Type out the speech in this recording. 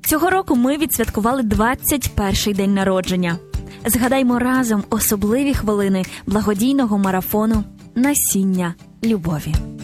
Цього року ми відсвяткували 21-й день народження. Згадаймо разом особливі хвилини благодійного марафону «Насіння любові».